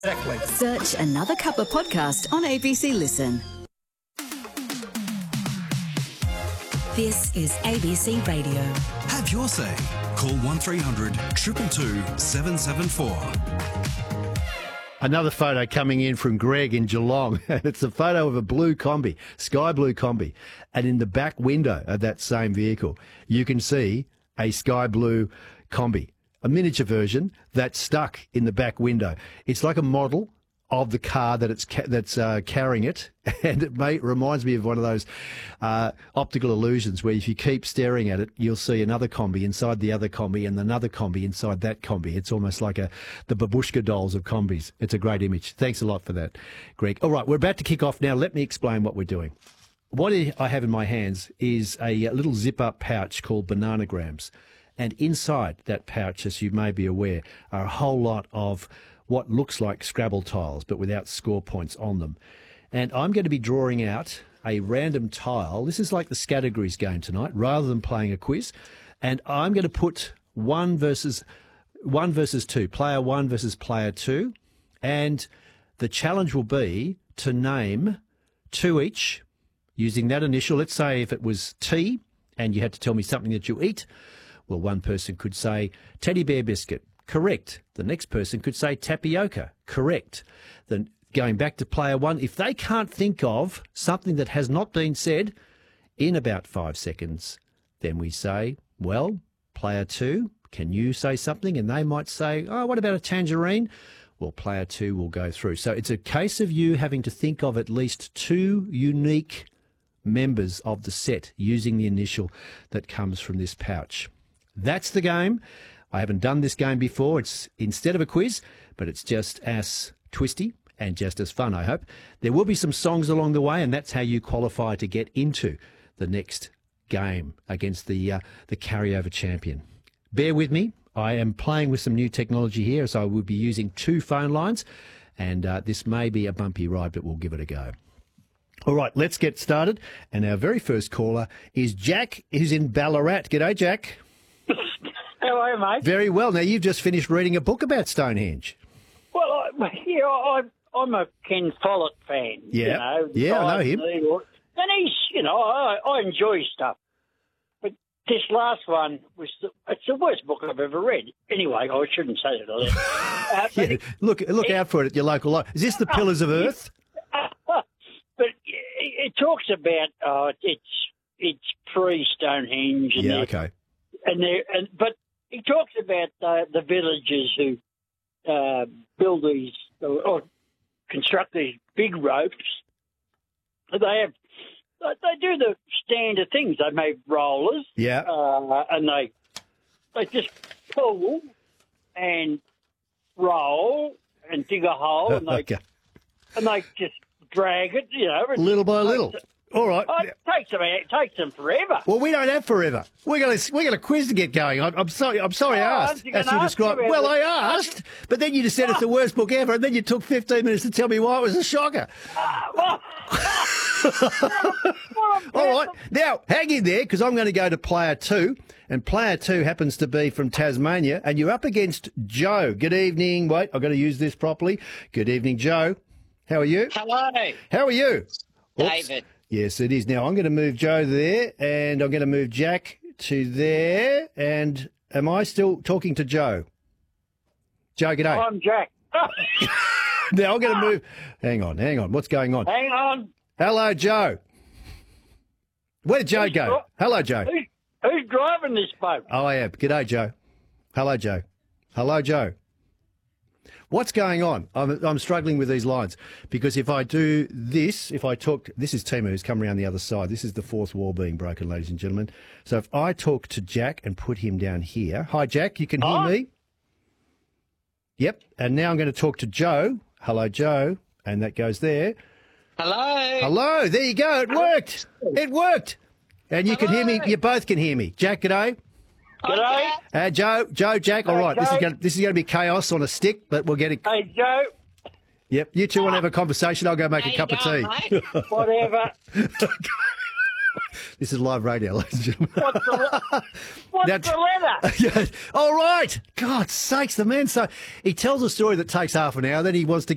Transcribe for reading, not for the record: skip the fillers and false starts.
Exactly. Search Another Cuppa podcast on ABC Listen. This is ABC Radio. Have your say. Call 1300 222 774. Another photo coming in from Greg in Geelong. It's a photo of a blue Kombi, sky blue Kombi. And in the back window of that same vehicle, you can see a sky blue Kombi, a miniature version that's stuck in the back window. It's like a model of the car that's carrying it, and it reminds me of one of those optical illusions where if you keep staring at it, you'll see another Kombi inside the other Kombi and another Kombi inside that Kombi. It's almost like the babushka dolls of Kombis. It's a great image. Thanks a lot for that, Greg. All right, we're about to kick off now. Let me explain what we're doing. What I have in my hands is a little zip-up pouch called Bananagrams, and inside that pouch, as you may be aware, are a whole lot of what looks like Scrabble tiles, but without score points on them. And I'm going to be drawing out a random tile. This is like the Scattergories game tonight, rather than playing a quiz. And I'm going to put one versus two, player one versus player two. And the challenge will be to name two each using that initial. Let's say if it was T and you had to tell me something that you eat, well, one person could say teddy bear biscuit. Correct. The next person could say tapioca. Correct. Then going back to player one, if they can't think of something that has not been said in about 5 seconds, then we say, well, player two, can you say something? And they might say, oh, what about a tangerine? Well, player two will go through. So it's a case of you having to think of at least two unique members of the set using the initial that comes from this pouch. That's the game. I haven't done this game before. It's instead of a quiz, but it's just as twisty and just as fun, I hope. There will be some songs along the way, and that's how you qualify to get into the next game against the carryover champion. Bear with me. I am playing with some new technology here, so I will be using two phone lines, and this may be a bumpy ride, but we'll give it a go. All right, let's get started. And our very first caller is Jack, who's in Ballarat. G'day, Jack. Hello, mate. Very well. Now, you've just finished reading a book about Stonehenge. Well, I'm a Ken Follett fan. Yeah, you know, I know him. And he's, I enjoy stuff. But this last one it's the worst book I've ever read. Anyway, I shouldn't say that. Yeah, look out for it at your local library. Is this The Pillars of Earth? But it talks about it's pre-Stonehenge. And yeah, okay. But he talks about the villagers who build these or construct these big ropes. They do the standard things. They make rollers. Yeah. And they just pull and roll and dig a hole and they just drag it, little by little. All right. It takes them forever. Well, we don't have forever. We got a quiz to get going. I'm sorry I asked. As you described. Well, I asked, but then you just said it's the worst book ever, and then you took 15 minutes to tell me why it was a shocker. All right. Now, hang in there, because I'm going to go to player two, and player two happens to be from Tasmania, and you're up against Joe. Good evening. Wait, I've got to use this properly. Good evening, Joe. How are you? Hello. How are you? David. Oops. Yes, it is. Now, I'm going to move Joe there, and I'm going to move Jack to there. And am I still talking to Joe? Joe, g'day. I'm Jack. Now, I'm going to move. Hang on. What's going on? Hang on. Hello, Joe. Where did Joe go? Hello, Joe. Who's driving this boat? Oh, I am. G'day, Joe. Hello, Joe. Hello, Joe. What's going on? I'm struggling with these lines because if I do this, this is Tima who's come around the other side. This is the fourth wall being broken, ladies and gentlemen. So if I talk to Jack and put him down here. Hi, Jack. You can hear me? Yep. And now I'm going to talk to Joe. Hello, Joe. And that goes there. Hello. Hello. There you go. It worked. It worked. And you can hear me. You both can hear me. Jack, g'day. G'day. Joe, Jack. All right. This is going to be chaos on a stick, but we'll get it. Hey, Joe. Yep. You two want to have a conversation? I'll go make a cup of tea. Whatever. This is live radio, ladies and gentlemen. What's the letter? All right. God sakes, the man. So he tells a story that takes half an hour, then he wants to